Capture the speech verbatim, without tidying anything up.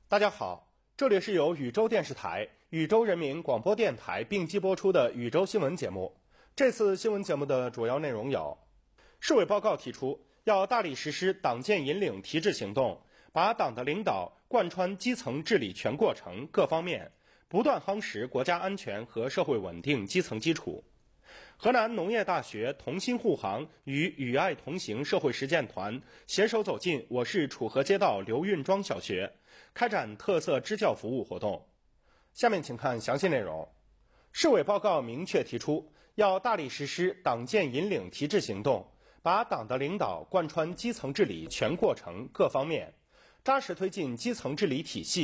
大家好，这里是由禹州电视台、禹州人民广播电台并机播出的禹州新闻节目。这次新闻节目的主要内容有：市委报告提出，要大力实施党建引领提质行动，把党的领导贯穿基层治理全过程各方面，不断夯实国家安全和社会稳定基层基础。河南农业大学同心护航与与爱同行社会实践团携手走进我市楚河街道刘运庄小学，开展特色支教服务活动。下面请看详细内容。市委报告明确提出，要大力实施党建引领提质行动，把党的领导贯穿基层治理全过程各方面，扎实推进基层治理体系